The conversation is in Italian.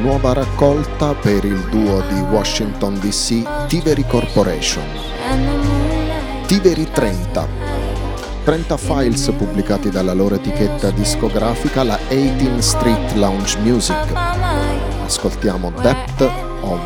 nuova raccolta per il duo di Washington DC Tiveri Corporation. Tiveri 30 files pubblicati dalla loro etichetta discografica, la 18th Street Lounge Music. Ascoltiamo Depth of